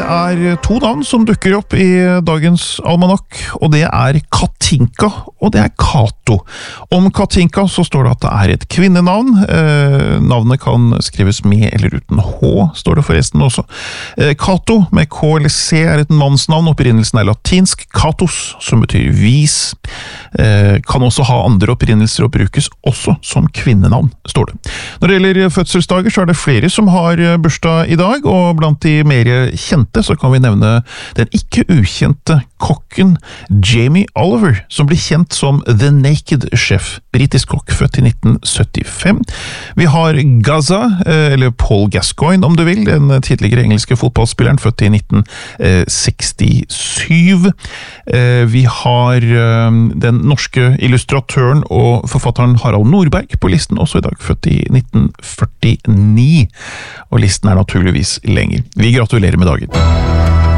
to navn som dukker opp i dagens almanakk, og det Katinka, og det Kato. Om Katinka så står det at det et kvinnenavn. Navnet kan skrives med eller uten H, står det forresten også. Kato med K eller C et mannsnavn. Opprinnelsen latinsk katos, som betyr vis. Kan også ha andre opprinnelser og brukes også som kvinnenavn, står det. Når det gjelder fødselsdager så det flere som har bursdag i dag, og blant de mer kjente så kan vi nevne den ikke ukjente kokken Jamie Oliver, som blir kjent som The Naked Chef, britisk kokk født i 1975. Vi har Gaza, eller Paul Gascoigne om du vil, den tidligere engelske fotballspilleren født i 1967. Vi har den norske illustratøren og forfatteren Harald Norberg på listen, også i dag født i 1949. Og listen naturligvis lenger. Vi gratulerer med dagen.